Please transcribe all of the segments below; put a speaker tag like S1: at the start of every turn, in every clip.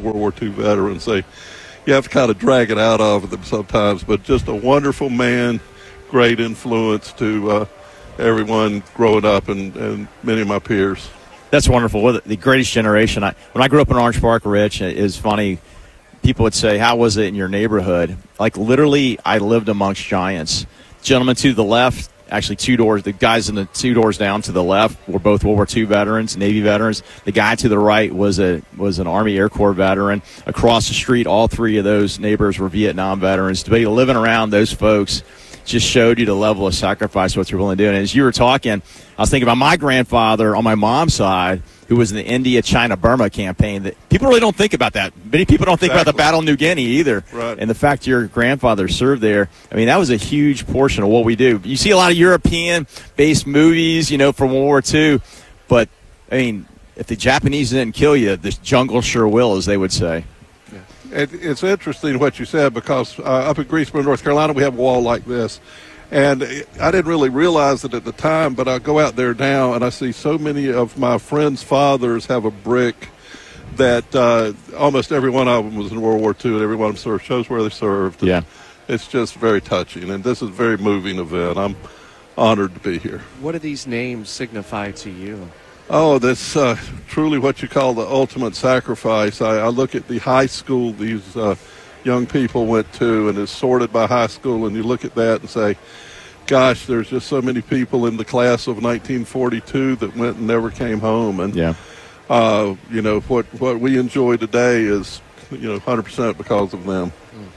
S1: World War II veterans. You have to kind of drag it out of them sometimes, but just a wonderful man, great influence to everyone growing up and many of my peers.
S2: That's wonderful. The greatest generation. When I grew up in Orange Park, Rich, it is funny. People would say, how was it in your neighborhood? Like, literally, I lived amongst giants. Gentlemen to the left, actually the guys in the 2 doors down to the left were both World War II veterans, Navy veterans. The guy to the right was an Army Air Corps veteran. Across the street, all 3 of those neighbors were Vietnam veterans. To be living around those folks just showed you the level of sacrifice, what you're willing to do. And as you were talking, I was thinking about my grandfather on my mom's side, who was in the India, China, Burma campaign. That people really don't think about that. Many people don't think about the Battle of New Guinea either.
S1: Right.
S2: And the fact your grandfather served there, I mean, that was a huge portion of what we do. You see a lot of European-based movies, from World War II. But, I mean, if the Japanese didn't kill you, the jungle sure will, as they would say.
S1: It's interesting what you said, because up in Greensboro, North Carolina, we have a wall like this. And I didn't really realize it at the time, but I go out there now and I see so many of my friends' fathers have a brick that almost every one of them was in World War II, and every one of them shows where they served.
S2: Yeah.
S1: It's just very touching, and this is a very moving event. I'm honored to be here.
S3: What do these names signify to you?
S1: Oh, that's truly what you call the ultimate sacrifice. I look at the high school these young people went to, and it's sorted by high school, and you look at that and say, gosh, there's just so many people in the class of 1942 that went and never came home. And, what we enjoy today is, 100% because of them.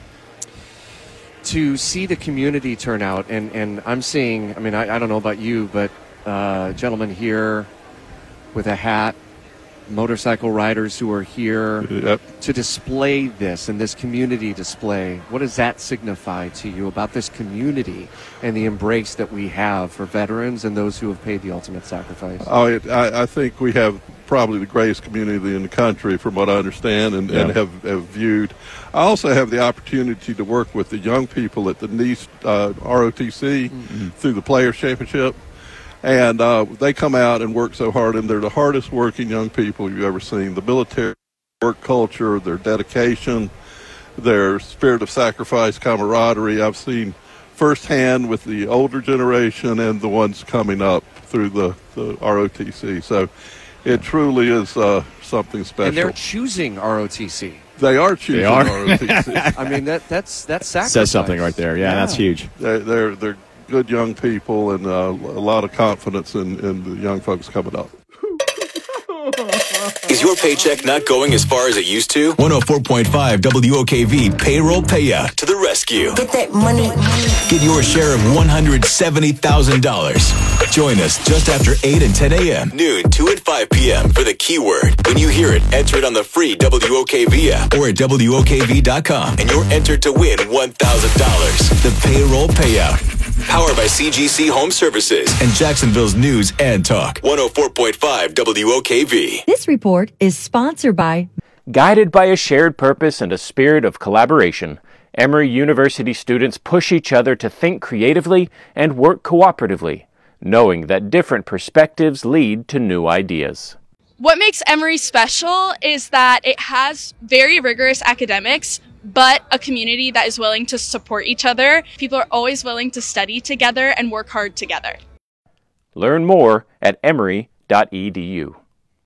S3: To see the community turn out, and I'm seeing, I don't know about you, but gentlemen here with a hat, motorcycle riders who are here to display this and this community display. What does that signify to you about this community and the embrace that we have for veterans and those who have paid the ultimate sacrifice?
S1: I think we have probably the greatest community in the country, from what I understand and have viewed. I also have the opportunity to work with the young people at the Nice ROTC through the Players Championship. And they come out and work so hard, and they're the hardest working young people you've ever seen. The military work culture, their dedication, their spirit of sacrifice, camaraderie, I've seen firsthand with the older generation and the ones coming up through the ROTC. So it truly is something special.
S3: And they're choosing ROTC.
S1: They are choosing ROTC.
S3: That's sacrifice.
S2: Says something right there. Yeah, that's huge.
S1: They're good young people, and a lot of confidence in the young folks coming up.
S4: Is your paycheck not going as far as it used to? 104.5 WOKV Payroll Payout to the rescue.
S5: Get that money.
S4: Get your share of $170,000. Join us just after 8 and 10 a.m., noon, 2 and 5 p.m. for the keyword. When you hear it, enter it on the free WOKV app or at WOKV.com, and you're entered to win $1,000. The Payroll Payout. Powered by CGC Home Services and Jacksonville's News and Talk. 104.5 WOKV.
S6: This report is sponsored by...
S7: Guided by a shared purpose and a spirit of collaboration, Emory University students push each other to think creatively and work cooperatively, knowing that different perspectives lead to new ideas.
S8: What makes Emory special is that it has very rigorous academics, but a community that is willing to support each other. People are always willing to study together and work hard together.
S7: Learn more at emory.edu.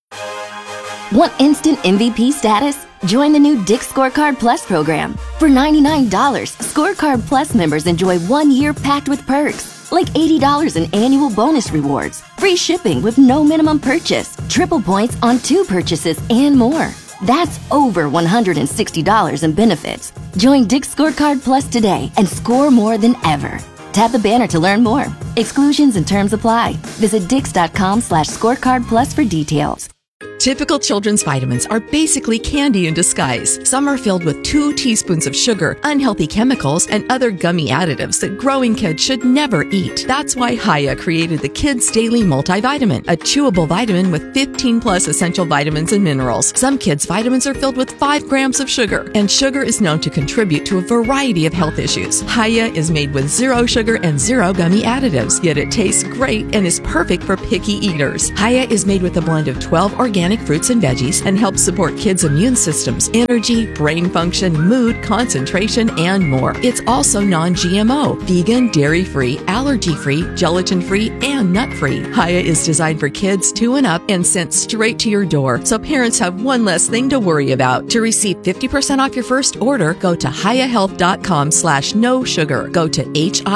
S9: Want instant MVP status? Join the new Dick's Scorecard Plus program. For $99, Scorecard Plus members enjoy 1 year packed with perks, like $80 in annual bonus rewards, free shipping with no minimum purchase, triple points on 2 purchases, and more. That's over $160 in benefits. Join Dick's Scorecard Plus today and score more than ever. Tap the banner to learn more. Exclusions and terms apply. Visit dix.com/scorecardplus for details.
S10: Typical children's vitamins are basically candy in disguise. Some are filled with 2 teaspoons of sugar, unhealthy chemicals, and other gummy additives that growing kids should never eat. That's why Hiya created the Kids Daily Multivitamin, a chewable vitamin with 15 plus essential vitamins and minerals. Some kids' vitamins are filled with 5 grams of sugar, and sugar is known to contribute to a variety of health issues. Hiya is made with 0 sugar and 0 gummy additives, yet it tastes great and is perfect for picky eaters. Hiya is made with a blend of 12 organic organic fruits and veggies and helps support kids' immune systems, energy, brain function, mood, concentration, and more. It's also non-GMO, vegan, dairy-free, allergy-free, gelatin-free, and nut-free. Hiya is designed for kids 2 and up and sent straight to your door, so parents have one less thing to worry about. To receive 50% off your first order, go to hiyahealth.com/no sugar. Go to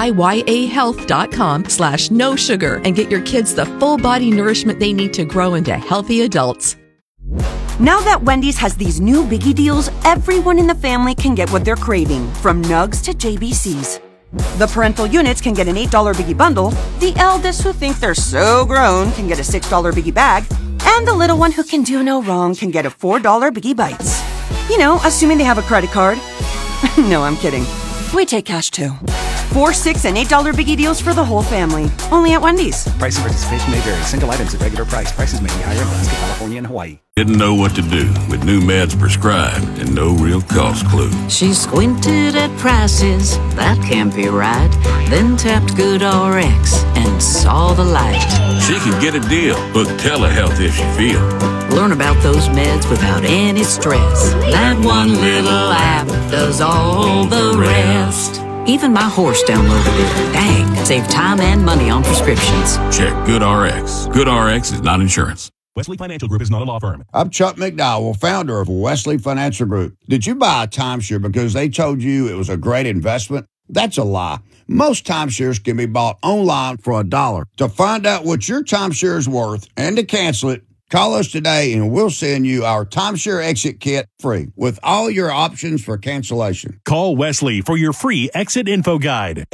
S10: hiyahealth.com/no sugar and get your kids the full body nourishment they need to grow into healthy adults.
S5: Now that Wendy's has these new biggie deals, everyone in the family can get what they're craving, from nugs to JBCs. The parental units can get an $8 biggie bundle, the eldest who think they're so grown can get a $6 biggie bag, and the little one who can do no wrong can get a $4 biggie bites. You know, assuming they have a credit card. No, I'm kidding. We take cash too. 4, 6, and $8 biggie deals for the whole family. Only at Wendy's.
S11: Price and participation may vary. Single items at regular price. Prices may be higher in Alaska, California, and Hawaii.
S12: Didn't know what to do with new meds prescribed and no real cost clue.
S13: She squinted at prices, that can't be right. Then tapped GoodRx and saw the light.
S12: She could get a deal. Book telehealth if she feel.
S13: Learn about those meds without any stress. That one little app does all the rest. Even my horse downloaded it. Dang, save time and money on prescriptions.
S12: Check GoodRx. GoodRx is not insurance.
S14: Wesley Financial Group is not a law firm.
S15: I'm Chuck McDowell, founder of Wesley Financial Group. Did you buy a timeshare because they told you it was a great investment? That's a lie. Most timeshares can be bought online for $1. To find out what your timeshare is worth and to cancel it, call us today and we'll send you our timeshare exit kit free with all your options for cancellation.
S14: Call Wesley for your free exit info guide.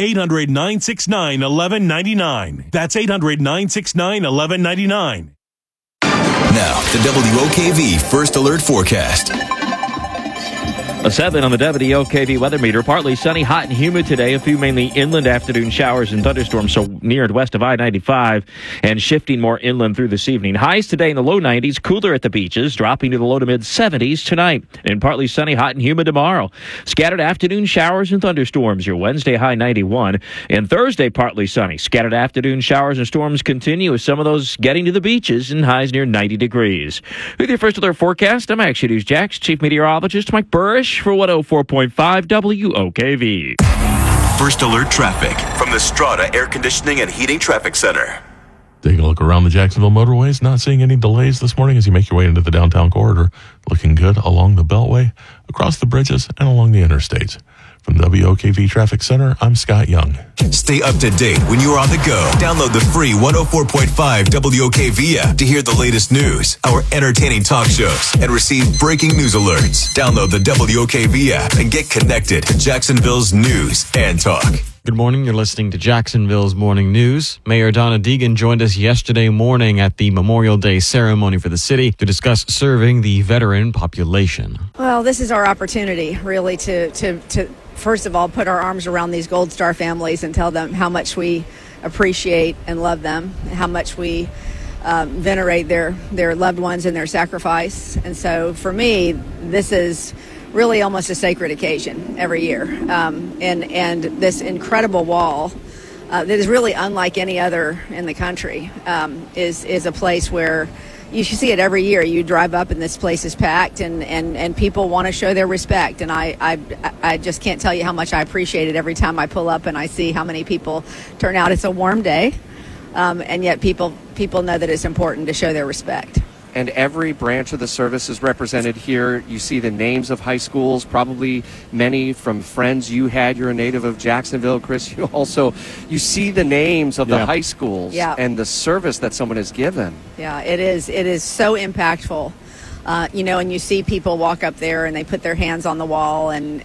S14: 800-969-1199. That's 800-969-1199.
S4: Now, the WOKV First Alert Forecast.
S16: A 7 on the WOKV weather meter. Partly sunny, hot and humid today. A few mainly inland afternoon showers and thunderstorms, so near and west of I-95, and shifting more inland through this evening. Highs today in the low 90s, cooler at the beaches, dropping to the low to mid 70s tonight. And partly sunny, hot and humid tomorrow. Scattered afternoon showers and thunderstorms. Your Wednesday high 91. And Thursday partly sunny. Scattered afternoon showers and storms continue, with some of those getting to the beaches and highs near 90 degrees. With your First Alert Forecast, I'm Action News Jax Chief Meteorologist Mike Burrish for 104.5 WOKV.
S4: First Alert Traffic from the Strata Air Conditioning and Heating Traffic Center.
S17: Taking a look around the Jacksonville motorways, not seeing any delays this morning as you make your way into the downtown corridor. Looking good along the Beltway, across the bridges, and along the interstates. From WOKV Traffic Center, I'm Scott Young.
S4: Stay up to date when you're on the go. Download the free 104.5 WOKV app to hear the latest news, our entertaining talk shows, and receive breaking news alerts. Download the WOKV app and get connected to Jacksonville's news and talk.
S18: Good morning. You're listening to Jacksonville's Morning News. Mayor Donna Deegan joined us yesterday morning at the Memorial Day ceremony for the city to discuss serving the veteran population.
S19: Well, this is our opportunity, really, to first of all, put our arms around these Gold Star families and tell them how much we appreciate and love them, how much we venerate their loved ones and their sacrifice. And so for me, this is really almost a sacred occasion every year. And this incredible wall that is really unlike any other in the country is a place where you see it every year. You drive up and this place is packed, and people want to show their respect. And I just can't tell you how much I appreciate it every time I pull up and I see how many people turn out. It's a warm day, and yet people know that it's important to show their respect.
S3: And every branch of the service is represented here. You see the names of high schools, probably many from friends you had. You're a native of Jacksonville, Chris. You see the names of the high schools and the service that someone has given.
S19: Yeah, it is so impactful. And you see people walk up there and they put their hands on the wall, and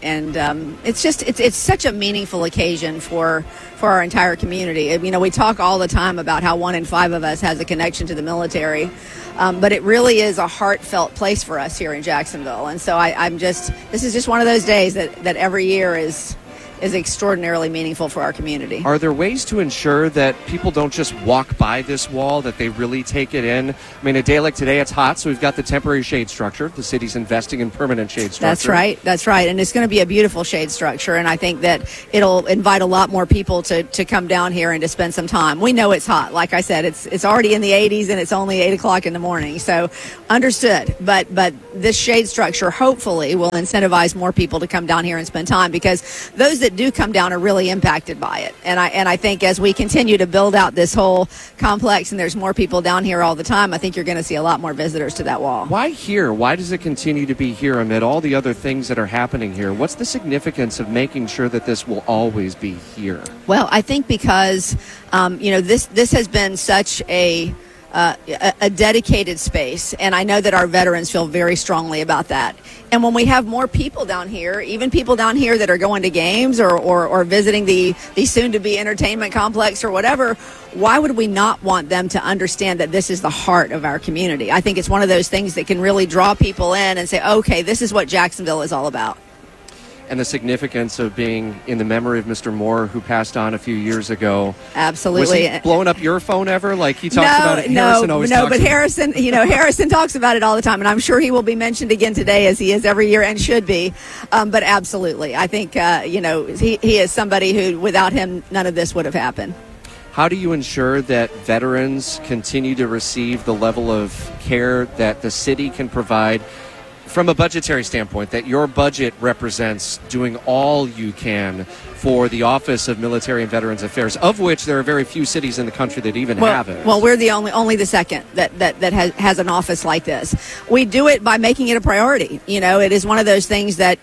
S19: it's such a meaningful occasion for our entire community. We talk all the time about how 1 in 5 of us has a connection to the military, but it really is a heartfelt place for us here in Jacksonville. And so this is just one of those days that every year is is extraordinarily meaningful for our community.
S3: Are there ways to ensure that people don't just walk by this wall, that they really take it in? I mean, a day like today, it's hot, so we've got the temporary shade structure. The city's investing in permanent shade structure.
S19: That's right. And it's going to be a beautiful shade structure, and I think that it'll invite a lot more people to come down here and to spend some time. We know it's hot. Like I said, it's already in the 80s, and it's only 8 o'clock in the morning, so understood. But this shade structure hopefully will incentivize more people to come down here and spend time, because those that do come down are really impacted by it. And I think as we continue to build out this whole complex and there's more people down here all the time, I think you're going to see a lot more visitors to that wall.
S3: Why here? Why does it continue to be here amid all the other things that are happening here? What's the significance of making sure that this will always be here?
S19: Well, I think because this has been such a dedicated space, and I know that our veterans feel very strongly about that. And when we have more people down here, even people down here that are going to games or visiting the soon-to-be entertainment complex or whatever, why would we not want them to understand that this is the heart of our community? I think it's one of those things that can really draw people in and say, okay, this is what Jacksonville is all about.
S3: And the significance of being in the memory of Mr. Moore, who passed on a few years ago.
S19: Absolutely.
S3: Was he blowing up your phone ever? Like he talks about it. Harrison always talks
S19: but Harrison, Harrison talks about it all the time, and I'm sure he will be mentioned again today, as he is every year and should be. But absolutely, I think he is somebody who, without him, none of this would have happened.
S3: How do you ensure that veterans continue to receive the level of care that the city can provide? From a budgetary standpoint, that your budget represents doing all you can for the Office of Military and Veterans Affairs, of which there are very few cities in the country that even have it.
S19: Well, we're the only the second that has an office like this. We do it by making it a priority. It is one of those things that,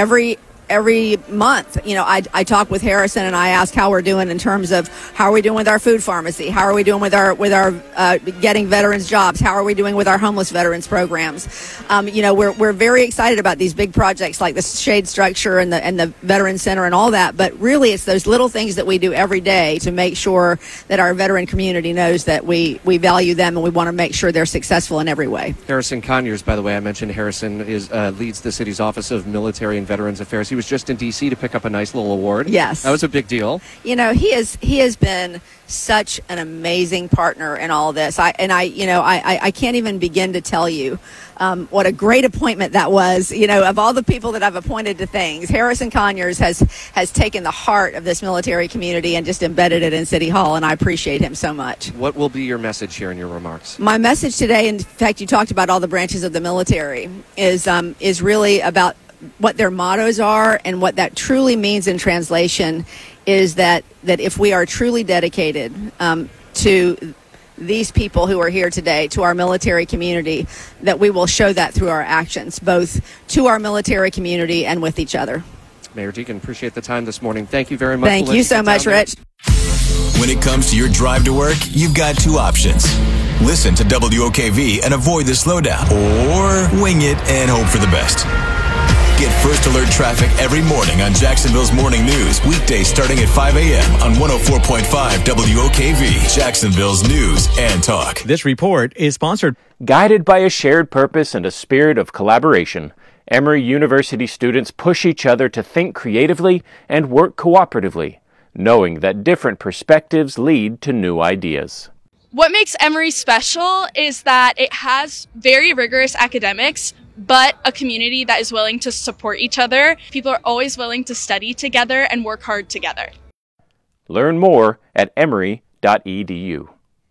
S19: every month, I talk with Harrison and I ask how we're doing in terms of how are we doing with our food pharmacy, how are we doing with our getting veterans jobs, how are we doing with our homeless veterans programs. We're very excited about these big projects like the shade structure and the veteran center and all that, but really it's those little things that we do every day to make sure that our veteran community knows that we value them and we want to make sure they're successful in every way.
S3: Harrison Conyers, by the way, I mentioned Harrison leads the city's Office of Military and Veterans Affairs. He was just in D.C. to pick up a nice little award.
S19: Yes.
S3: That was a big deal.
S19: He has been such an amazing partner in all this. I can't even begin to tell you what a great appointment that was. Of all the people that I've appointed to things, Harrison Conyers has taken the heart of this military community and just embedded it in City Hall, and I appreciate him so much.
S3: What will be your message here in your remarks?
S19: My message today, in fact, you talked about all the branches of the military, is really about what their mottos are, and what that truly means in translation is that if we are truly dedicated to these people who are here today, to our military community, that we will show that through our actions, both to our military community and with each other.
S3: Mayor Deegan, appreciate the time this morning. Thank you very much.
S19: Thank you so much, Rich.
S4: When it comes to your drive to work, you've got two options. Listen to WOKV and avoid the slowdown, or wing it and hope for the best. Get First Alert traffic every morning on Jacksonville's Morning News, weekdays starting at 5 a.m. on 104.5 WOKV, Jacksonville's News and Talk.
S20: This report is sponsored.
S7: Guided by a shared purpose and a spirit of collaboration, Emory University students push each other to think creatively and work cooperatively, knowing that different perspectives lead to new ideas.
S8: What makes Emory special is that it has very rigorous academics, but a community that is willing to support each other. People are always willing to study together and work hard together.
S7: Learn more at emory.edu.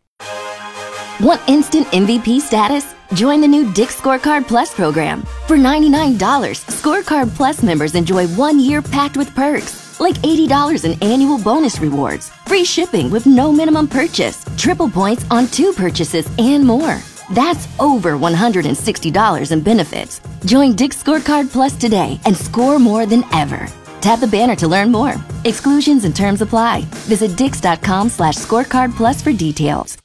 S9: Want instant MVP status? Join the new Dick's Scorecard Plus program. For $99, Scorecard Plus members enjoy 1 year packed with perks, like $80 in annual bonus rewards, free shipping with no minimum purchase, triple points on 2 purchases, and more. That's over $160 in benefits. Join Dick's Scorecard Plus today and score more than ever. Tap the banner to learn more. Exclusions and terms apply. Visit dix.com/scorecard plus for details.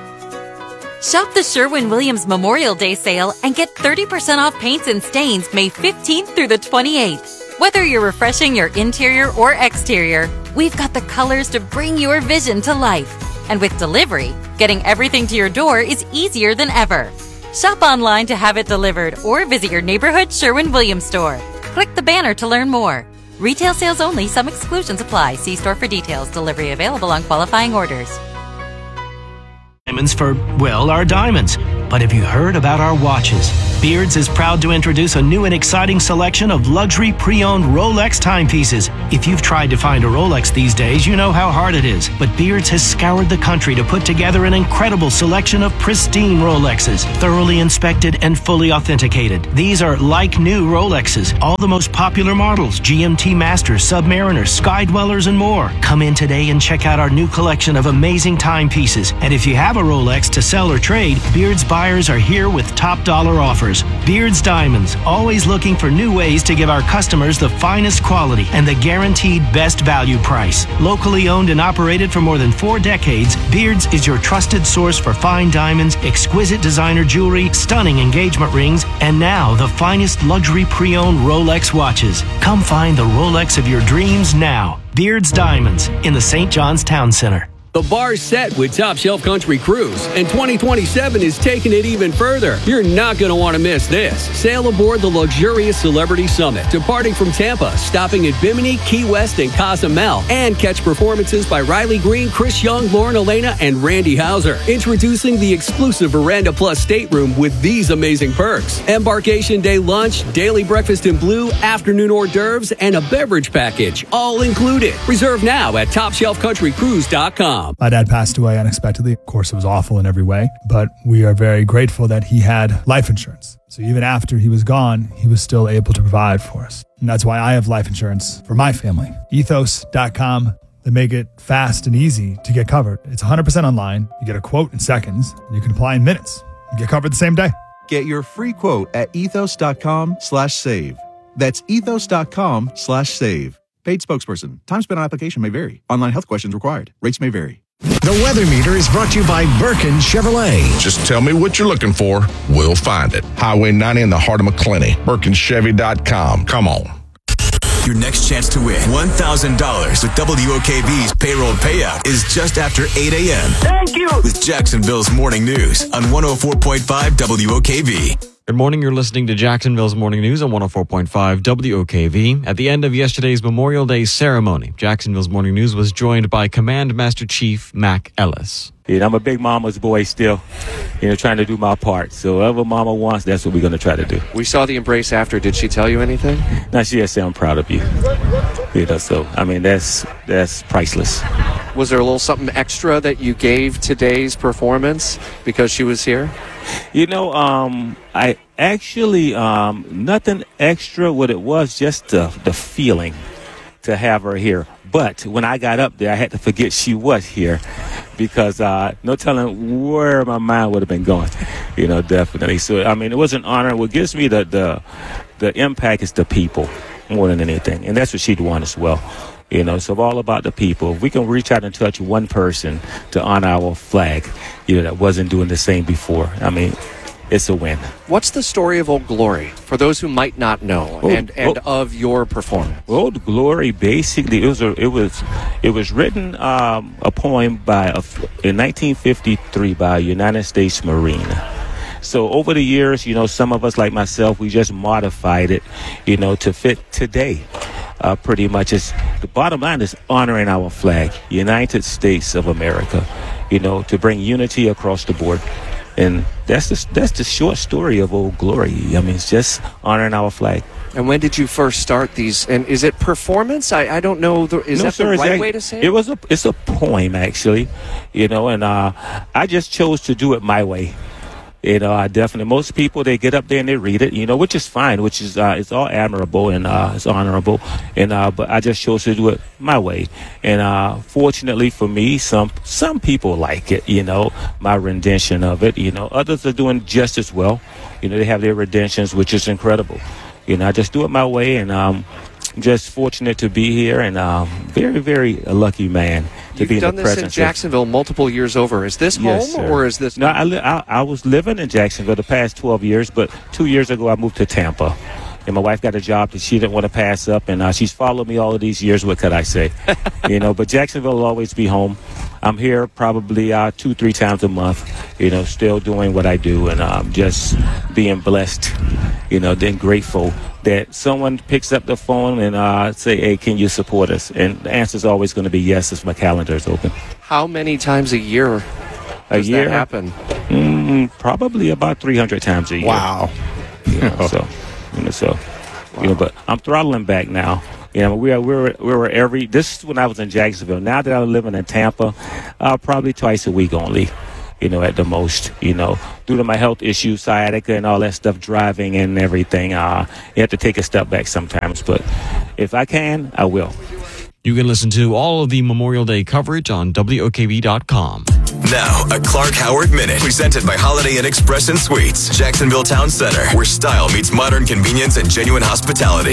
S21: Shop the Sherwin-Williams Memorial Day sale and get 30% off paints and stains May 15th through the 28th. Whether you're refreshing your interior or exterior, we've got the colors to bring your vision to life. And with delivery, getting everything to your door is easier than ever. Shop online to have it delivered or visit your neighborhood Sherwin-Williams store. Click the banner to learn more. Retail sales only. Some exclusions apply. See store for details. Delivery available on qualifying orders.
S20: Diamonds for, well, our diamonds. But have you heard about our watches? Beards is proud to introduce a new and exciting selection of luxury pre-owned Rolex timepieces. If you've tried to find a Rolex these days, you know how hard it is. But Beards has scoured the country to put together an incredible selection of pristine Rolexes, thoroughly inspected and fully authenticated. These are like new Rolexes, all the most popular models, GMT Masters, Submariners, Sky Dwellers, and more. Come in today and check out our new collection of amazing timepieces. And if you have a Rolex to sell or trade, Beards buyers are here with top dollar offers. Beards Diamonds, always looking for new ways to give our customers the finest quality and the guaranteed best value price. Locally owned and operated for more than 4 decades, Beards is your trusted source for fine diamonds, exquisite designer jewelry, stunning engagement rings, and now the finest luxury pre-owned Rolex watches. Come find the Rolex of your dreams now. Beards Diamonds in the St. John's Town Center.
S22: The bar's set with Top Shelf Country Cruise, and 2027 is taking it even further. You're not going to want to miss this. Sail aboard the luxurious Celebrity Summit, departing from Tampa, stopping at Bimini, Key West, and Cozumel, and catch performances by Riley Green, Chris Young, Lauren Elena, and Randy Hauser. Introducing the exclusive Veranda Plus stateroom with these amazing perks. Embarkation day lunch, daily breakfast in blue, afternoon hors d'oeuvres, and a beverage package, all included. Reserve now at TopShelfCountryCruise.com.
S23: My dad passed away unexpectedly. Of course, it was awful in every way, but we are very grateful that he had life insurance. So even after he was gone, he was still able to provide for us. And that's why I have life insurance for my family. Ethos.com. They make it fast and easy to get covered. It's 100% online. You get a quote in seconds, and you can apply in minutes. You get covered the same day.
S24: Get your free quote at ethos.com/save. That's ethos.com/save. Paid spokesperson. Time spent on application may vary. Online health questions required. Rates may vary.
S25: The Weather Meter is brought to you by Birkin Chevrolet.
S26: Just tell me what you're looking for. We'll find it. Highway 90 in the heart of McClenny. BirkinChevy.com. Come on.
S4: Your next chance to win $1,000 with WOKV's payroll payout is just after 8 a.m.
S27: Thank you.
S4: With Jacksonville's Morning News on 104.5 WOKV.
S18: Good morning. You're listening to Jacksonville's Morning News on 104.5 WOKV. At the end of yesterday's Memorial Day ceremony, Jacksonville's Morning News was joined by Command Master Chief Mac Ellis.
S28: Yeah, I'm a big mama's boy still, trying to do my part. So whatever mama wants, that's what we're going to try to do.
S3: We saw the embrace after. Did she tell you anything?
S28: No, she just said, I'm proud of you. So, that's priceless.
S3: Was there a little something extra that you gave today's performance because she was here?
S28: I actually, nothing extra. What it was, just the feeling to have her here. But when I got up there, I had to forget she was here because no telling where my mind would have been going, definitely. So, it was an honor. What gives me the impact is the people more than anything. And that's what she'd want as well. So all about the people. If we can reach out and touch one person to honor our flag, that wasn't doing the same before. It's a win.
S3: What's the story of Old Glory for those who might not know and of your performance?
S28: Old Glory, basically, it was written a poem in 1953 by a United States Marine. So over the years, some of us like myself, we just modified it, to fit today. Pretty much, the bottom line is honoring our flag, United States of America, to bring unity across the board. And that's the short story of Old Glory. It's just honoring our flag.
S3: And when did you first start these? And is it performance? I don't know. Is that the right way to say it?
S28: It's a poem, actually, and I just chose to do it my way. I definitely, most people, they get up there and they read it, which is fine, which is, it's all admirable and, it's honorable. And, but I just chose to do it my way. And, fortunately for me, some people like it, my rendition of it, others are doing just as well. They have their renditions, which is incredible. I just do it my way, and, I'm just fortunate to be here, and very, very lucky man to be in the presence.
S3: You've done this in Jacksonville multiple years over. Is this
S28: yes,
S3: home,
S28: sir.
S3: or is this?
S28: No, I was living in Jacksonville the past 12 years, but 2 years ago I moved to Tampa. And my wife got a job that she didn't want to pass up, and she's followed me all of these years. What could I say? But Jacksonville will always be home. I'm here probably 2-3 times a month, still doing what I do, and just being blessed, then grateful that someone picks up the phone and say, hey, can you support us? And the answer is always going to be yes if my calendar is open.
S3: How many times a year does that happen?
S28: Probably about 300 times a year.
S3: Wow.
S28: But I'm throttling back now. We were this is when I was in Jacksonville. Now that I'm living in Tampa, probably twice a week only, at the most, due to my health issues, sciatica and all that stuff, driving and everything. You have to take a step back sometimes, but if I can, I will.
S18: You can listen to all of the Memorial Day coverage on WOKV.com.
S4: Now, a Clark Howard Minute, presented by Holiday Inn Express and Suites, Jacksonville Town Center, where style meets modern convenience and genuine hospitality.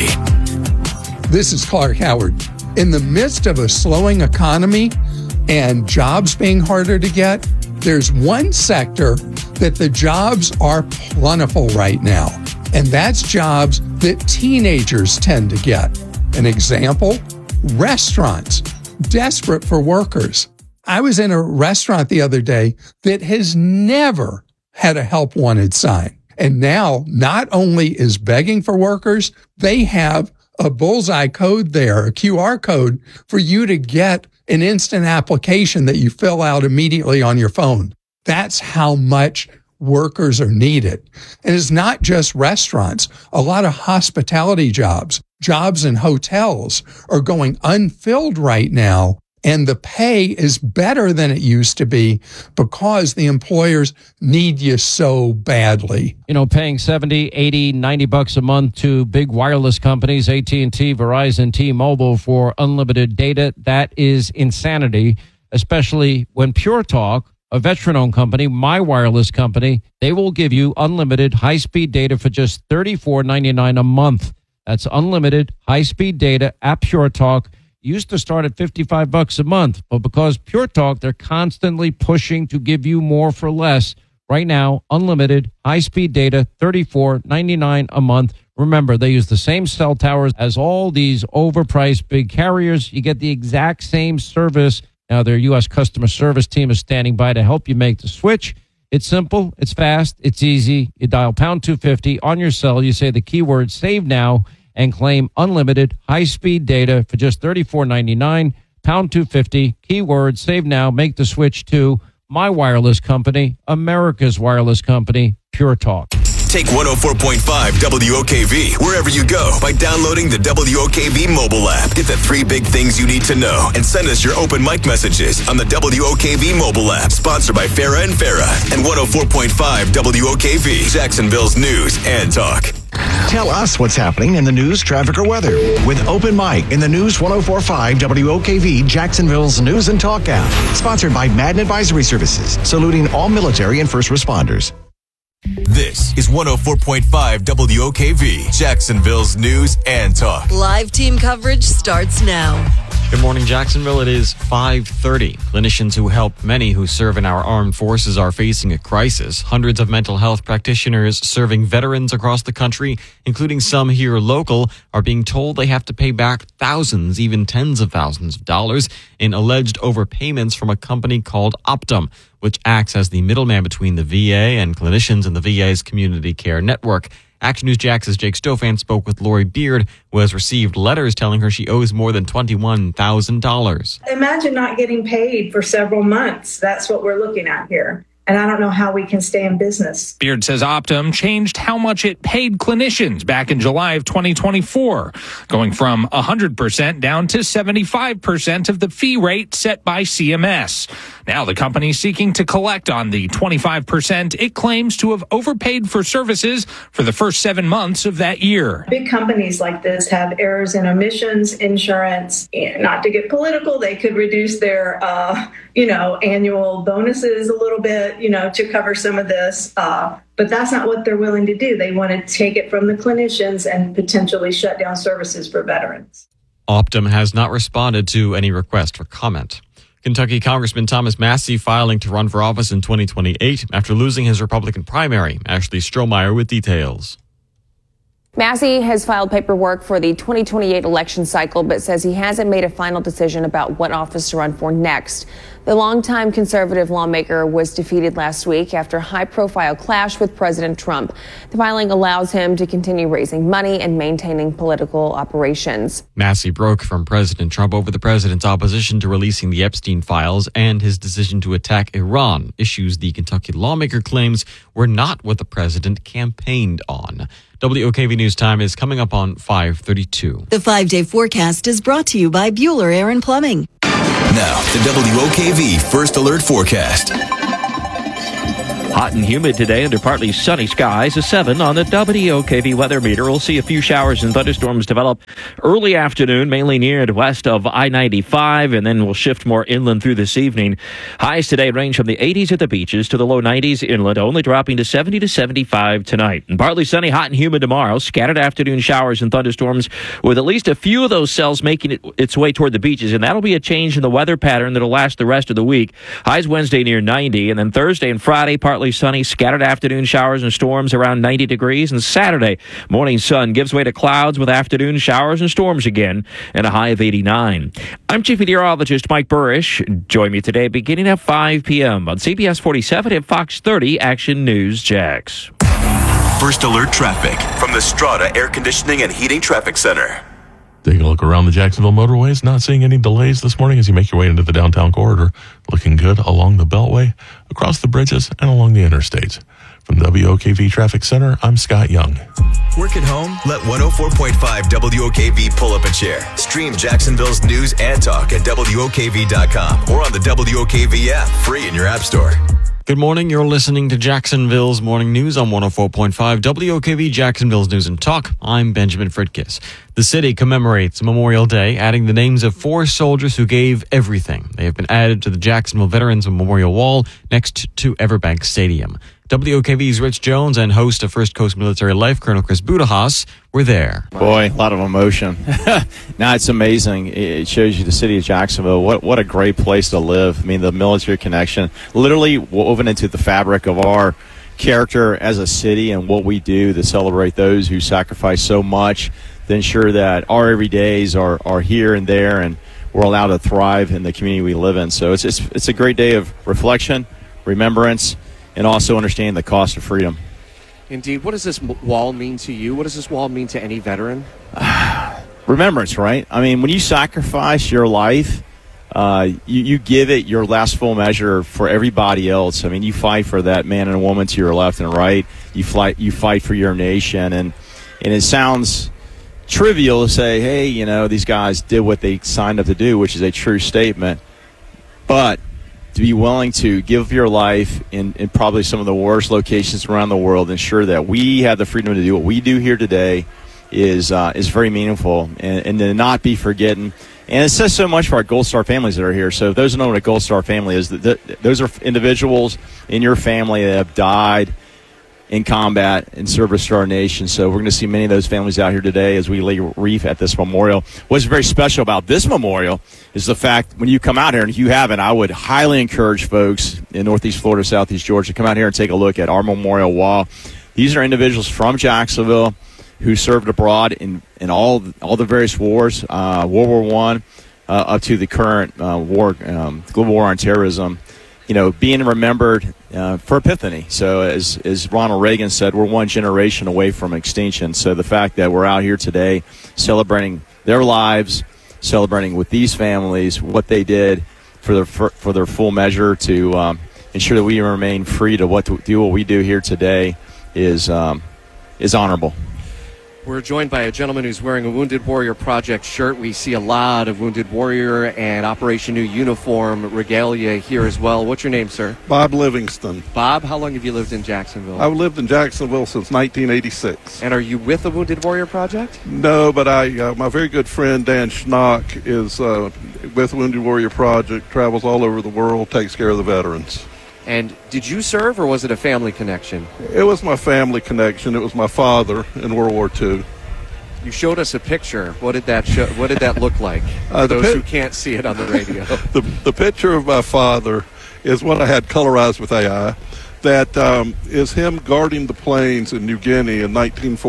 S1: This is Clark Howard. In the midst of a slowing economy and jobs being harder to get, there's one sector that the jobs are plentiful right now, and that's jobs that teenagers tend to get. An example, restaurants, desperate for workers. I was in a restaurant the other day that has never had a help wanted sign. And now not only is begging for workers, they have a bullseye code there, a QR code for you to get an instant application that you fill out immediately on your phone. That's how much workers are needed. And it's not just restaurants. A lot of hospitality jobs in hotels are going unfilled right now. And the pay is better than it used to be because the employers need you so badly.
S2: Paying $70, $80, $90 a month to big wireless companies, AT&T, Verizon, T-Mobile for unlimited data, that is insanity, especially when Pure Talk, a veteran-owned company, my wireless company, they will give you unlimited high-speed data for just $34.99 a month. That's unlimited high-speed data at Pure Talk. Used to start at $55 a month, but because Pure Talk, they're constantly pushing to give you more for less. Right now, unlimited high-speed data, $34.99 a month. Remember, they use the same cell towers as all these overpriced big carriers. You get the exact same service. Now, their U.S. customer service team is standing by to help you make the switch. It's simple, it's fast, it's easy. You dial pound 250 on your cell. You say the keyword save now and claim unlimited high-speed data for just $34.99, pound 250, keyword save now, make the switch to my wireless company, America's wireless company, Pure Talk.
S4: Take 104.5 WOKV wherever you go by downloading the WOKV mobile app. Get the 3 big things you need to know and send us your open mic messages on the WOKV mobile app. Sponsored by Farah and Farah and 104.5 WOKV, Jacksonville's news and talk.
S25: Tell us what's happening in the news, traffic, or weather with Open Mic in the News 104.5 WOKV, Jacksonville's news and talk app. Sponsored by Madden Advisory Services, saluting all military and first responders.
S4: This is 104.5 WOKV, Jacksonville's news and talk.
S5: Live team coverage starts now.
S18: Good morning, Jacksonville. It is 5:30. Clinicians who help many who serve in our armed forces are facing a crisis. Hundreds of mental health practitioners serving veterans across the country, including some here local, are being told they have to pay back thousands, even tens of thousands of dollars in alleged overpayments from a company called Optum, which acts as the middleman between the VA and clinicians in the VA's community care network. Action News Jax's Jake Stofan spoke with Lori Beard, who has received letters telling her she owes more than $21,000.
S6: Imagine not getting paid for several months. That's what we're looking at here. And I don't know how we can stay in business.
S10: Beard says Optum changed how much it paid clinicians back in July of 2024, going from 100% down to 75% of the fee rate set by CMS. Now the company is seeking to collect on the 25% it claims to have overpaid for services for the first 7 months of that year.
S6: Big companies like this have errors in omissions, insurance. Not to get political, they could reduce their annual bonuses a little bit, to cover some of this. But that's not what they're willing to do. They want to take it from the clinicians and potentially shut down services for veterans.
S18: Optum has not responded to any request for comment. Kentucky Congressman Thomas Massie filing to run for office in 2028 after losing his Republican primary. Ashley Strohmeyer with details.
S11: Massie has filed paperwork for the 2028 election cycle, but says he hasn't made a final decision about what office to run for next. The longtime conservative lawmaker was defeated last week after a high-profile clash with President Trump. The filing allows him to continue raising money and maintaining political operations.
S18: Massey broke from President Trump over the president's opposition to releasing the Epstein files and his decision to attack Iran, issues the Kentucky lawmaker claims were not what the president campaigned on. WOKV News Time is coming up on 5:32.
S5: The 5-day forecast is brought to you by Bueller Air and Plumbing.
S4: Now, the WOKV First Alert Forecast.
S12: Hot and humid today under partly sunny skies. A 7 on the WOKV weather meter. We'll see a few showers and thunderstorms develop early afternoon, mainly near and west of I-95, and then we'll shift more inland through this evening. Highs today range from the 80s at the beaches to the low 90s inland, only dropping to 70 to 75 tonight. And partly sunny, hot and humid tomorrow. Scattered afternoon showers and thunderstorms with at least a few of those cells making its way toward the beaches, and that'll be a change in the weather pattern that'll last the rest of the week. Highs Wednesday near 90, and then Thursday and Friday partly sunny, scattered afternoon showers and storms around 90 degrees. And Saturday, morning sun gives way to clouds with afternoon showers and storms again, and a high of 89. I'm Chief Meteorologist Mike Burrish. Join me today beginning at 5 p.m. on CBS 47 and Fox 30 Action News Jax.
S4: First Alert Traffic from the Strata Air Conditioning and Heating Traffic Center.
S13: Taking a look around the Jacksonville motorways, not seeing any delays this morning as you make your way into the downtown corridor. Looking good along the Beltway, across the bridges, and along the interstates. From WOKV Traffic Center, I'm Scott Young.
S4: Work at home? Let 104.5 WOKV pull up a chair. Stream Jacksonville's news and talk at WOKV.com or on the WOKV app, free in your app store.
S18: Good morning. You're listening to Jacksonville's Morning News on 104.5 WOKV, Jacksonville's News and Talk. I'm Benjamin Fritkiss. The city commemorates Memorial Day, adding the names of 4 soldiers who gave everything. They have been added to the Jacksonville Veterans Memorial Wall next to Everbank Stadium. WOKV's Rich Jones and host of First Coast Military Life, Colonel Chris Budajas, were there.
S14: Boy, a lot of emotion. Now it's amazing. It shows you the city of Jacksonville. What a great place to live. I mean, the military connection literally woven into the fabric of our character as a city and what we do to celebrate those who sacrifice so much to ensure that our everydays are here and there and we're allowed to thrive in the community we live in. So it's a great day of reflection, remembrance, and also understanding the cost of freedom.
S3: Indeed. What does this wall mean to you? What does this wall mean to any veteran?
S14: Remembrance, right? I mean, when you sacrifice your life, you give it your last full measure for everybody else. I mean, you fight for that man and woman to your left and right. You fight for your nation. And it sounds trivial to say, hey, you know, these guys did what they signed up to do, which is a true statement. But to be willing to give your life in probably some of the worst locations around the world, ensure that we have the freedom to do what we do here today is very meaningful, and to not be forgotten. And it says so much for our Gold Star families that are here. So if those who know what a Gold Star family is, those are individuals in your family that have died in combat in service to our nation. So we're going to see many of those families out here today as we lay wreath at this memorial. What's very special about this memorial is the fact when you come out here, and if you haven't, I would highly encourage folks in Northeast Florida, Southeast Georgia, to come out here and take a look at our memorial wall. These are individuals from Jacksonville who served abroad in all the various wars, World War I up to the current war, global war on terrorism. You know, being remembered for Epiphany. So as Ronald Reagan said, we're one generation away from extinction. So the fact that we're out here today celebrating their lives, celebrating with these families what they did for their full measure to ensure that we remain free to do what we do here today is honorable.
S3: We're joined by a gentleman who's wearing a Wounded Warrior Project shirt. We see a lot of Wounded Warrior and Operation New Uniform regalia here as well. What's your name, sir?
S15: Bob Livingston.
S3: Bob, how long have you lived in Jacksonville?
S15: I've lived in Jacksonville since 1986.
S3: And are you with the Wounded Warrior Project?
S15: No, but my very good friend Dan Schnock is with Wounded Warrior Project, travels all over the world, takes care of the veterans.
S3: And did you serve, or was it a family connection?
S15: It was my family connection. It was my father in World War II.
S3: You showed us a picture. What did that show? What did that look like for those who can't see it on the radio?
S15: The picture of my father is one I had colorized with AI. That is him guarding the planes in New Guinea in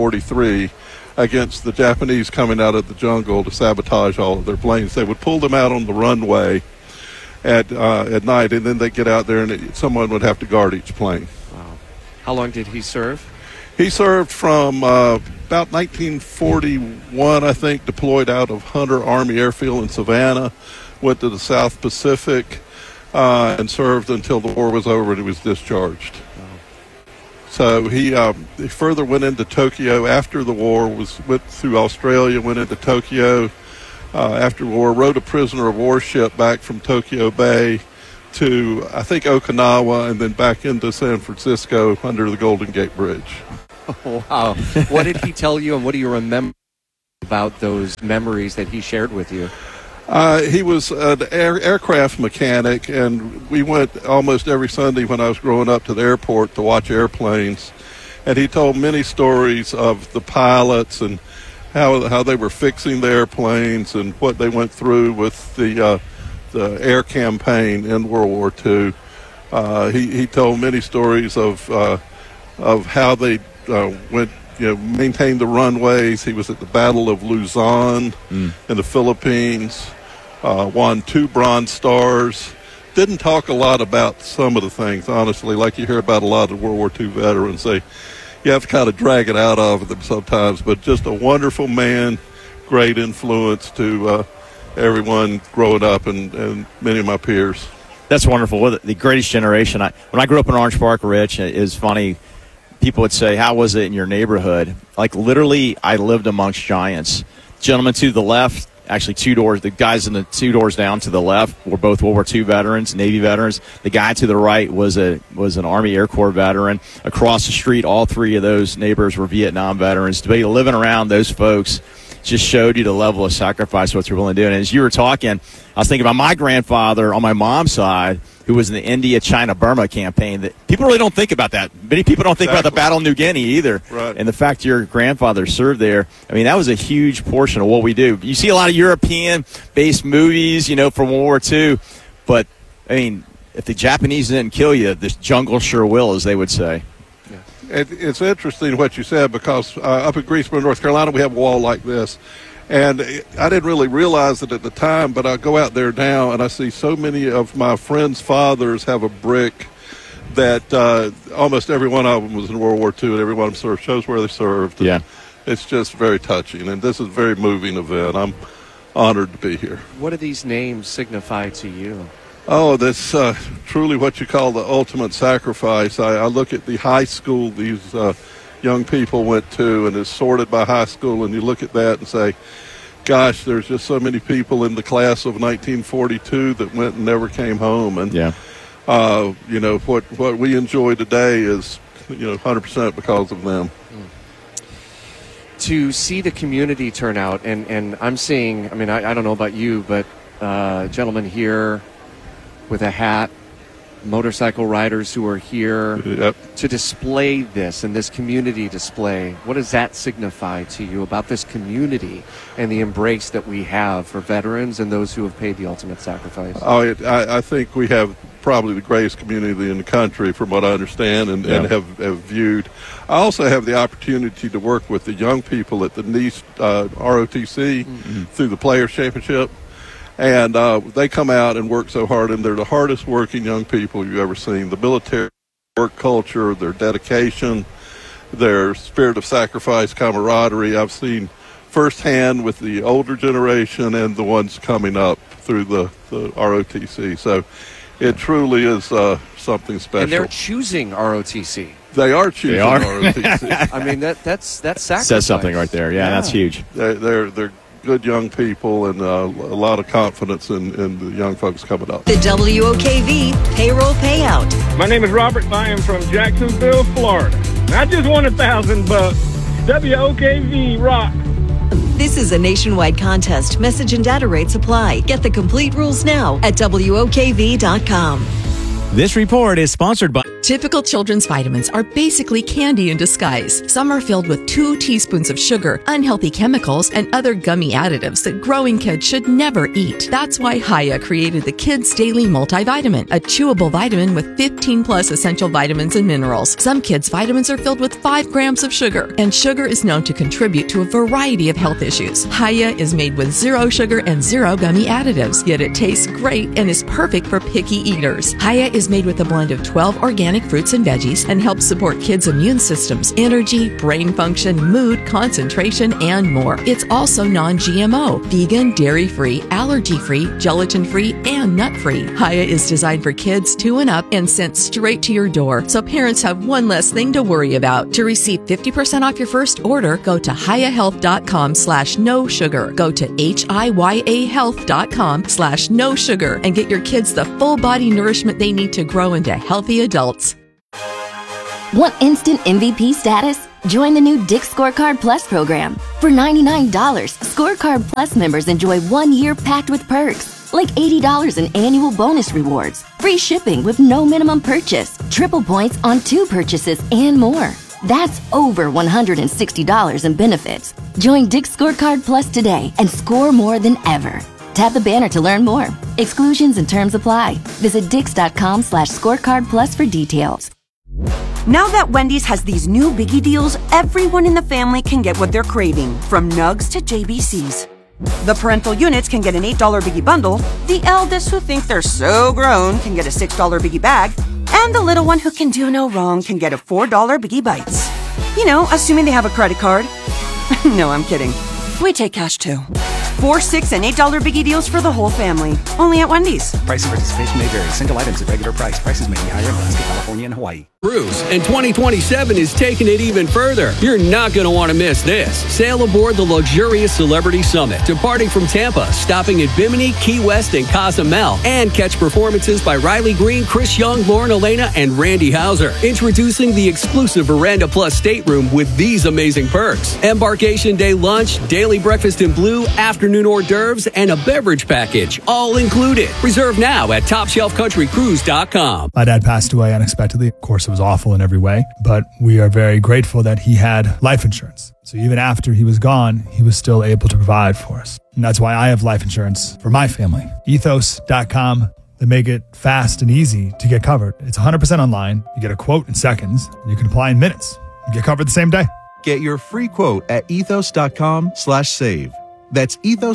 S15: 1943 against the Japanese coming out of the jungle to sabotage all of their planes. They would pull them out on the runway, at night, and then they get out there and someone would have to guard each plane.
S3: Wow. How long did he serve?
S15: He served from about 1941, I think, deployed out of Hunter Army Airfield in Savannah, went to the South Pacific, and served until the war was over and he was discharged. So he further went into Tokyo after the war, went through Australia, went into Tokyo after the war, rode a prisoner of war ship back from Tokyo Bay to, I think, Okinawa, and then back into San Francisco under the Golden Gate Bridge.
S3: Oh, wow. What did he tell you, and what do you remember about those memories that he shared with you?
S15: He was an aircraft mechanic, and we went almost every Sunday when I was growing up to the airport to watch airplanes. And he told many stories of the pilots and how they were fixing the airplanes and what they went through with the air campaign in World War II. He told many stories of how they went, maintained the runways. He was at the Battle of Luzon in the Philippines. Won 2 Bronze Stars. Didn't talk a lot about some of the things, honestly, like you hear about a lot of World War II veterans. You have to kind of drag it out of them sometimes, but just a wonderful man, great influence to everyone growing up and many of my peers.
S14: That's wonderful. The greatest generation. When I grew up in Orange Park, Rich, it is funny. People would say, how was it in your neighborhood? Like, literally, I lived amongst giants. Gentlemen to the left, actually 2 doors, the guys in the 2 doors down to the left were both World War II veterans, Navy veterans. The guy to the right was an Army Air Corps veteran. Across the street, all 3 of those neighbors were Vietnam veterans. To be living around those folks just showed you the level of sacrifice, what they're willing to do. And as you were talking, I was thinking about my grandfather on my mom's side, who was in the India, China, Burma campaign. That people really don't think about that. Many people don't think about the Battle of New Guinea either.
S15: Right.
S14: And the fact your grandfather served there, I mean, that was a huge portion of what we do. You see a lot of European-based movies, from World War II. But, I mean, if the Japanese didn't kill you, the jungle sure will, as they would say.
S15: It's interesting what you said, because up in Greensboro, North Carolina, we have a wall like this. And I didn't really realize it at the time, but I go out there now and I see so many of my friends' fathers have a brick that almost every one of them was in World War II, and every one of them shows where they served.
S14: Yeah.
S15: It's just very touching, and this is a very moving event. I'm honored to be here.
S3: What do these names signify to you?
S15: Oh, that's truly what you call the ultimate sacrifice. I look at the high school these young people went to, and it's sorted by high school, and you look at that and say, gosh, there's just so many people in the class of 1942 that went and never came home. And, what we enjoy today is, 100% because of them.
S3: To see the community turn out, and I'm seeing, I don't know about you, but gentlemen here with a hat, motorcycle riders who are here to display this and this community display. What does that signify to you about this community and the embrace that we have for veterans and those who have paid the ultimate sacrifice?
S15: I think we have probably the greatest community in the country, from what I understand and have viewed. I also have the opportunity to work with the young people at the Nice ROTC through the Players Championship. And they come out and work so hard, and they're the hardest working young people you've ever seen. The military work culture, their dedication, their spirit of sacrifice, camaraderie, I've seen firsthand with the older generation and the ones coming up through the ROTC. So it truly is something special.
S3: And they're choosing ROTC.
S15: They are choosing ROTC.
S3: That's sacrifice.
S14: Says something right there. Yeah. That's huge.
S15: They're good young people, and a lot of confidence in the young folks coming up.
S5: The WOKV payroll payout.
S7: My name is Robert. I am from Jacksonville, Florida. I just won $1,000. WOKV rock.
S5: This is a nationwide contest. Message and data rates apply. Get the complete rules now at WOKV.com.
S8: This report is sponsored by Typical children's vitamins are basically candy in disguise. Some are filled with 2 teaspoons of sugar, unhealthy chemicals, and other gummy additives that growing kids should never eat. That's why Hiya created the Kids Daily Multivitamin, a chewable vitamin with 15 plus essential vitamins and minerals. Some kids' vitamins are filled with 5 grams of sugar, and sugar is known to contribute to a variety of health issues. Hiya is made with 0 sugar and 0 gummy additives, yet it tastes great and is perfect for picky eaters. Hiya is made with a blend of 12 organic fruits and veggies and helps support kids' immune systems, energy, brain function, mood, concentration, and more. It's also non-GMO, vegan, dairy-free, allergy-free, gelatin-free, and nut-free. Hiya is designed for kids 2 and up and sent straight to your door, so parents have one less thing to worry about. To receive 50% off your first order, go to hiyahealth.com/no sugar. Go to hiyahealth.com/no sugar and get your kids the full body nourishment they need to grow into healthy adults.
S9: Want instant MVP status? Join the new Dick's Scorecard Plus program. For $99, Scorecard Plus members enjoy 1 year packed with perks, like $80 in annual bonus rewards, free shipping with no minimum purchase, triple points on 2 purchases, and more. That's over $160 in benefits. Join Dick's Scorecard Plus today and score more than ever. Tap the banner to learn more. Exclusions and terms apply. Visit dix.com/scorecardplus for details.
S16: Now that Wendy's has these new biggie deals, everyone in the family can get what they're craving, from nugs to JBCs. The parental units can get an $8 biggie bundle, the eldest who think they're so grown can get a $6 biggie bag, and the little one who can do no wrong can get a $4 biggie bites. You know, assuming they have a credit card. No, I'm kidding. We take cash too. 4, $6, and $8 biggie deals for the whole family. Only at Wendy's.
S17: Price and participation may vary. Single items at regular price. Prices may be higher in Alaska, California, and Hawaii.
S22: Cruise, and 2027 is taking it even further. You're not going to want to miss this. Sail aboard the luxurious Celebrity Summit, departing from Tampa, stopping at Bimini, Key West, and Cozumel, and catch performances by Riley Green, Chris Young, Lauren Elena, and Randy Houser. Introducing the exclusive Veranda Plus stateroom with these amazing perks: embarkation day lunch, daily breakfast in blue, afternoon hors d'oeuvres, and a beverage package, all included. Reserve now at TopShelfCountryCruise.com.
S23: My dad passed away unexpectedly. Of course, it was awful in every way, but we are very grateful that he had life insurance. So even after he was gone, he was still able to provide for us. And that's why I have life insurance for my family. Ethos.com. They make it fast and easy to get covered. It's 100% online. You get a quote in seconds, and you can apply in minutes. You get covered the same day.
S24: Get your free quote at ethos.com/save. That's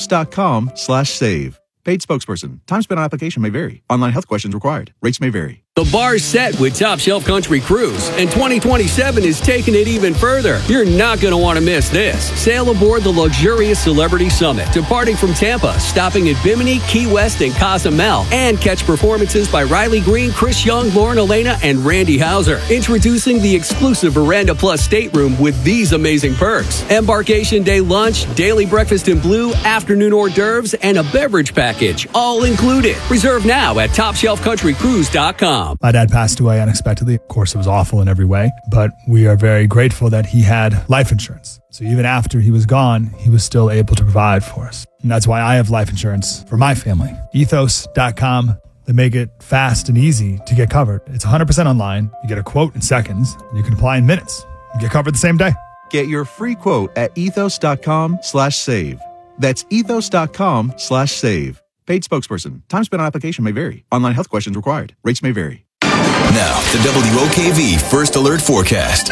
S24: ethos.com/save. Paid spokesperson. Time spent on application may vary. Online health questions required. Rates may vary.
S22: The bar's set with Top Shelf Country Cruise, and 2027 is taking it even further. You're not going to want to miss this. Sail aboard the luxurious Celebrity Summit, departing from Tampa, stopping at Bimini, Key West, and Cozumel, and catch performances by Riley Green, Chris Young, Lauren Elena, and Randy Houser. Introducing the exclusive Veranda Plus stateroom with these amazing perks: embarkation day lunch, daily breakfast in blue, afternoon hors d'oeuvres, and a beverage package, all included. Reserve now at TopShelfCountryCruise.com.
S23: My dad passed away unexpectedly. Of course, it was awful in every way, but we are very grateful that he had life insurance. So even after he was gone, he was still able to provide for us. And that's why I have life insurance for my family. Ethos.com. They make it fast and easy to get covered. It's 100% online. You get a quote in seconds, and you can apply in minutes. You get covered the same day.
S24: Get your free quote at ethos.com/save. That's ethos.com/save. Paid spokesperson. Time spent on application may vary. Online health questions required. Rates may vary.
S4: Now, the WOKV First Alert Forecast.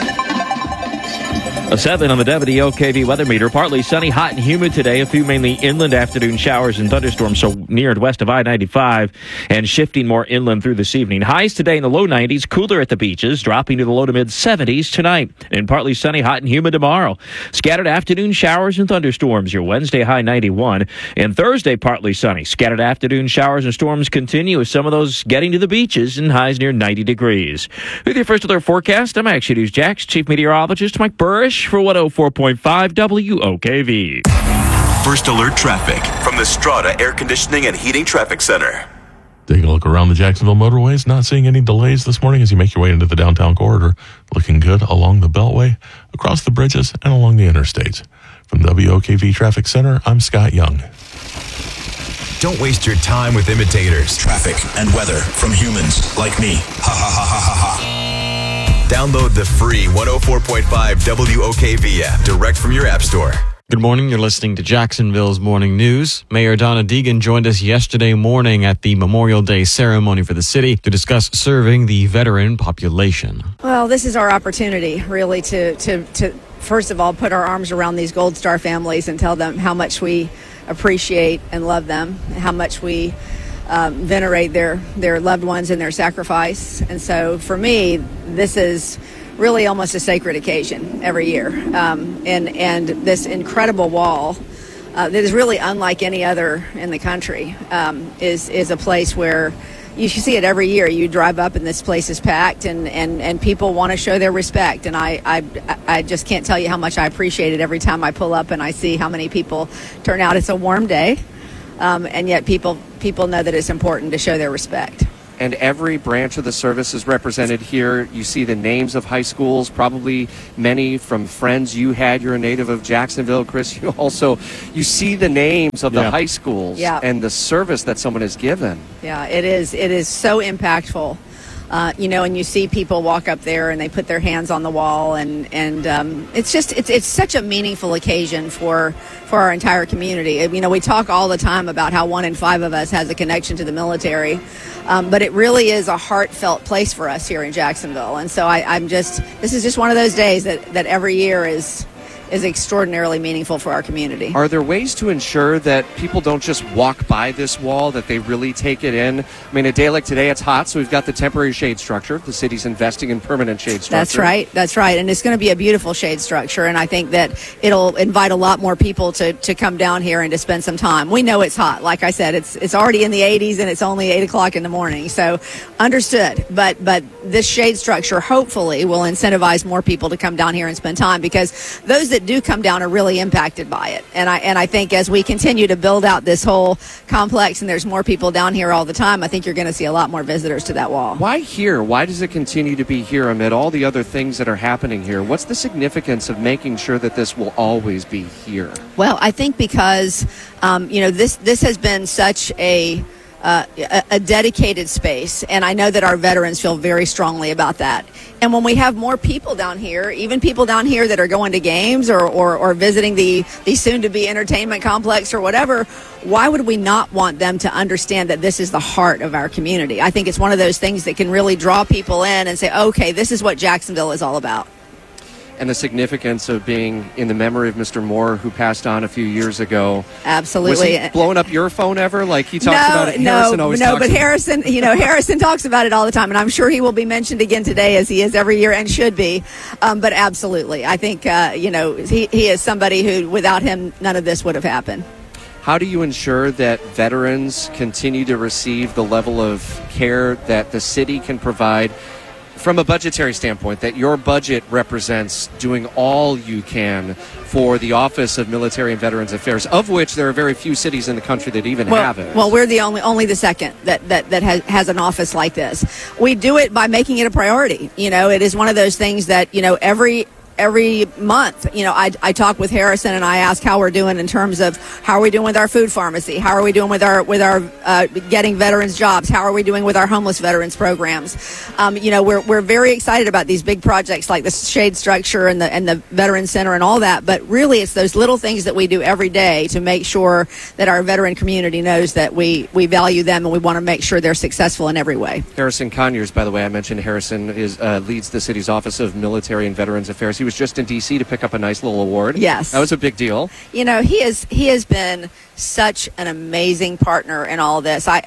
S12: A 7 on the WOKV weather meter. Partly sunny, hot and humid today. A few mainly inland afternoon showers and thunderstorms, so near and west of I-95, and shifting more inland through this evening. Highs today in the low 90s, cooler at the beaches, dropping to the low to mid 70s tonight. And partly sunny, hot and humid tomorrow. Scattered afternoon showers and thunderstorms. Your Wednesday high 91. And Thursday partly sunny. Scattered afternoon showers and storms continue, with some of those getting to the beaches, and highs near 90 degrees. With your First Alert forecast, I'm Action News Jax Chief Meteorologist Mike Burrish for 104.5 WOKV.
S4: First Alert traffic from the Strata Air Conditioning and Heating Traffic Center.
S13: Taking a look around the Jacksonville motorways, not seeing any delays this morning as you make your way into the downtown corridor. Looking good along the Beltway, across the bridges, and along the interstates. From WOKV Traffic Center, I'm Scott Young.
S4: Don't waste your time with imitators. Traffic and weather from humans like me. Ha ha ha ha ha ha. Download the free 104.5 WOKV app direct from your app store.
S18: Good morning. You're listening to Jacksonville's Morning News. Mayor Donna Deegan joined us yesterday morning at the Memorial Day ceremony for the city to discuss serving the veteran population.
S1: Well, this is our opportunity, really, to first of all, put our arms around these Gold Star families and tell them how much we appreciate and love them, how much we venerate their loved ones and their sacrifice. And so for me, this is really almost a sacred occasion every year. And this incredible wall that is really unlike any other in the country is a place where you see it every year. You drive up and this place is packed and people want to show their respect. And I just can't tell you how much I appreciate it every time I pull up and I see how many people turn out. It's a warm day. And yet people know that it's important to show their respect.
S3: And every branch of the service is represented here. You see the names of high schools, probably many from friends you had. You're a native of Jacksonville, Chris. You see the names of the high schools and the service that someone has given.
S1: Yeah, it is so impactful. And you see people walk up there and they put their hands on the wall, and it's such a meaningful occasion for our entire community. We talk all the time about how 1 in 5 of us has a connection to the military, but it really is a heartfelt place for us here in Jacksonville. And so this is just one of those days that every year is extraordinarily meaningful for our community.
S3: Are there ways to ensure that people don't just walk by this wall, that they really take it in? I mean, a day like today, it's hot, so we've got the temporary shade structure. The city's investing in permanent shade structure.
S1: That's right. And it's going to be a beautiful shade structure, and I think that it'll invite a lot more people to come down here and to spend some time. We know it's hot. Like I said, it's already in the 80s, and it's only 8 o'clock in the morning, so understood. But this shade structure hopefully will incentivize more people to come down here and spend time, because those that do come down are really impacted by it. And I think as we continue to build out this whole complex and there's more people down here all the time, I think you're going to see a lot more visitors to that wall.
S3: Why here? Why does it continue to be here amid all the other things that are happening here? What's the significance of making sure that this will always be here?
S1: Well, I think because this has been such a dedicated space, and I know that our veterans feel very strongly about that. And when we have more people down here, even people down here that are going to games or visiting the soon-to-be entertainment complex or whatever, why would we not want them to understand that this is the heart of our community? I think it's one of those things that can really draw people in and say, okay, this is what Jacksonville is all about.
S3: And the significance of being in the memory of Mr. Moore, who passed on a few years ago.
S1: Absolutely.
S3: Was he blowing up your phone ever? Like he talks about it. Harrison always talks
S1: but Harrison, Harrison talks about it all the time, and I'm sure he will be mentioned again today, as he is every year and should be. But absolutely, I think he is somebody who, without him, none of this would have happened.
S3: How do you ensure that veterans continue to receive the level of care that the city can provide? From a budgetary standpoint, that your budget represents doing all you can for the Office of Military and Veterans Affairs, of which there are very few cities in the country that even have it.
S1: Well, we're the only the second that has an office like this. We do it by making it a priority. It is one of those things that, every month, I talk with Harrison and I ask how we're doing in terms of how are we doing with our food pharmacy? How are we doing with our getting veterans jobs? How are we doing with our homeless veterans programs? We're very excited about these big projects like the shade structure and the Veterans Center and all that. But really, it's those little things that we do every day to make sure that our veteran community knows that we value them and we want to make sure they're successful in every way.
S3: Harrison Conyers, by the way, I mentioned Harrison leads the city's Office of Military and Veterans Affairs. He was just in D.C. to pick up a nice little award.
S1: Yes.
S3: That was a big deal.
S1: He has been such an amazing partner in all this. I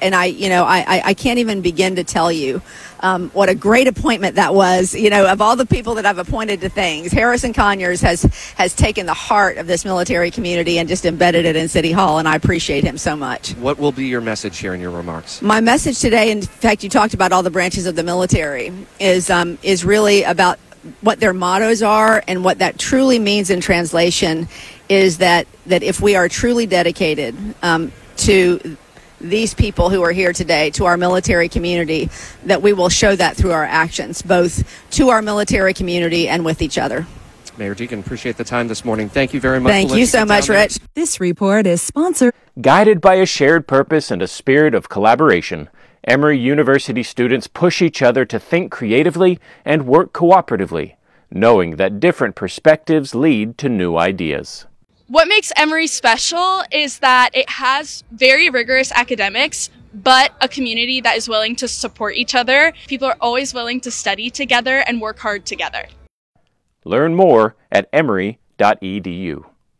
S1: can't even begin to tell you what a great appointment that was. Of all the people that I've appointed to things, Harrison Conyers has taken the heart of this military community and just embedded it in City Hall, and I appreciate him so much.
S3: What will be your message here in your remarks?
S1: My message today, in fact, you talked about all the branches of the military, is really about what their mottos are, and what that truly means in translation is that if we are truly dedicated to these people who are here today, to our military community, that we will show that through our actions, both to our military community and with each other.
S3: Mayor Deegan, appreciate the time this morning. Thank you very much.
S1: Thank you so much, Rich.
S2: This report is sponsored.
S19: Guided by a shared purpose and a spirit of collaboration,
S2: Emory University students push each other to think creatively and work cooperatively, knowing that different perspectives lead to new ideas.
S19: What makes Emory special is that it has very rigorous academics, but a community that is willing to support each other. People are always willing to study together and work hard together.
S2: Learn more at emory.edu.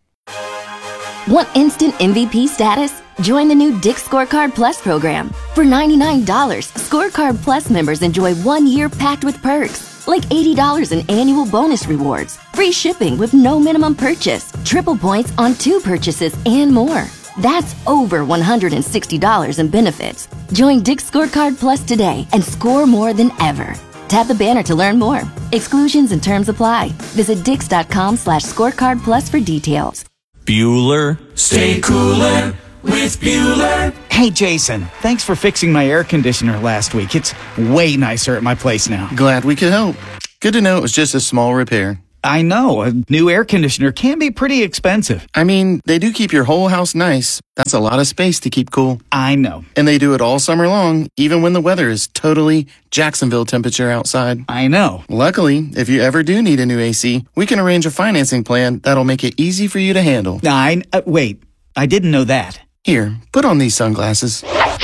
S9: Want instant MVP status? Join the new Dick's Scorecard Plus program. For $99, Scorecard Plus members enjoy 1 year packed with perks, like $80 in annual bonus rewards, free shipping with no minimum purchase, triple points on 2 purchases, and more. That's over $160 in benefits. Join Dick's Scorecard Plus today and score more than ever. Tap the banner to learn more. Exclusions and terms apply. Visit dix.com/scorecard plus for details.
S20: Bueller. Stay cooler with Bueller.
S21: Hey, Jason, thanks for fixing my air conditioner last week. It's way nicer at my place now.
S25: Glad we could help. Good to know it was just a small repair.
S21: I know. A new air conditioner can be pretty expensive.
S25: I mean, they do keep your whole house nice. That's a lot of space to keep cool.
S21: I know.
S25: And they do it all summer long, even when the weather is totally Jacksonville temperature outside.
S21: I know.
S25: Luckily, if you ever do need a new AC, we can arrange a financing plan that'll make it easy for you to handle.
S21: Wait, I didn't know that.
S25: Here, put on these sunglasses.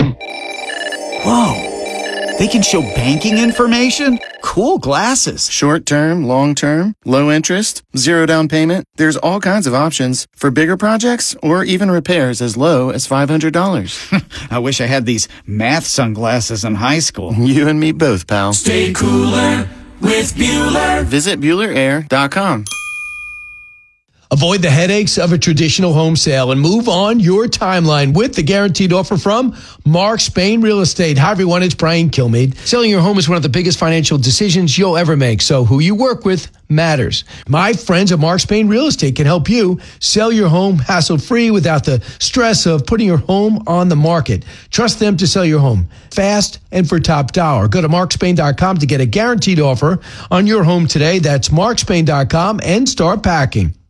S21: Whoa. They can show banking information? Cool glasses.
S25: Short term, long term, low interest, 0 down payment. There's all kinds of options for bigger projects or even repairs as low as $500.
S21: I wish I had these math sunglasses in high school.
S25: You and me both, pal.
S20: Stay cooler with Bueller.
S25: Visit BuellerAir.com.
S26: Avoid the headaches of a traditional home sale and move on your timeline with the guaranteed offer from Mark Spain Real Estate. Hi, everyone. It's Brian Kilmeade. Selling your home is one of the biggest financial decisions you'll ever make, so who you work with matters. My friends at Mark Spain Real Estate can help you sell your home hassle-free without the stress of putting your home on the market. Trust them to sell your home fast and for top dollar. Go to markspain.com to get a guaranteed offer on your home today. That's markspain.com and start packing.